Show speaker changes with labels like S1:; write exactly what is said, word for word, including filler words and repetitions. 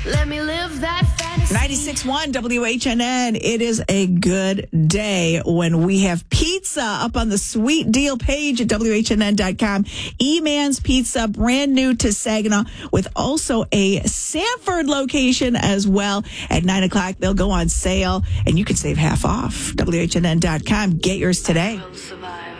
S1: Let me live that fantasy.
S2: ninety-six point one W H N N. It is a good day when we have pizza up on the sweet deal page at W H N N dot com. E-Man's Pizza, brand new to Saginaw, with also a Sanford location as well. At nine o'clock, they'll go on sale, and you can save half off. W H N N dot com. Get yours today.
S1: Will survive.